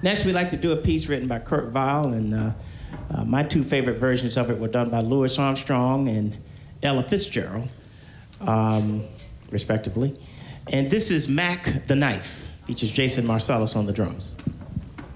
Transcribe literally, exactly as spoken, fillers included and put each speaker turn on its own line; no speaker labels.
Next, we'd like to do a piece written by Kurt Weill, and uh, uh, my two favorite versions of it were done by Louis Armstrong and Ella Fitzgerald, um, respectively. And this is Mac the Knife, features Jason Marsalis on the drums.